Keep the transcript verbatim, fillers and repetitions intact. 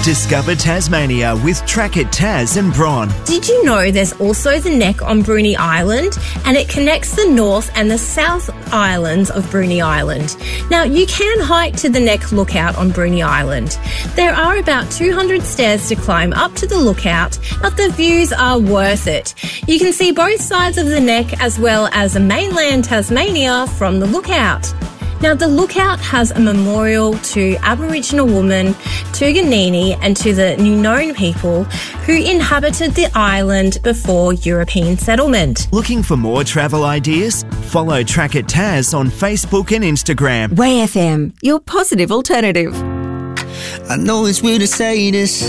Discover Tasmania with Track It Tas and Bron. Did you know there's also the Neck on Bruny Island, and it connects the North and the South Islands of Bruny Island. Now, you can hike to the Neck Lookout on Bruny Island. There are about two hundred stairs to climb up to the lookout, but the views are worth it. You can see both sides of the Neck as well as the mainland Tasmania from the lookout. Now, the lookout has a memorial to Aboriginal woman Tuganini and to the Nunoan people who inhabited the island before European settlement. Looking for more travel ideas? Follow Track It Tas on Facebook and Instagram. Way F M, your positive alternative. I know it's weird to say this.